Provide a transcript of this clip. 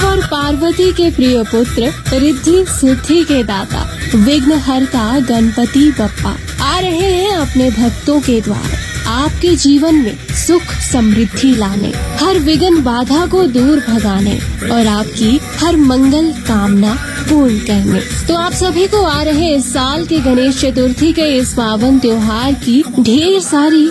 और पार्वती के प्रिय पुत्र, रिद्धि सिद्धि के दाता, विघ्नहर्ता गणपति बप्पा आ रहे हैं अपने भक्तों के द्वार, आपके जीवन में सुख समृद्धि लाने, हर विघ्न बाधा को दूर भगाने और आपकी हर मंगल कामना पूर्ण करने। तो आप सभी को आ रहे इस साल के गणेश चतुर्थी के इस पावन त्योहार की ढेर सारी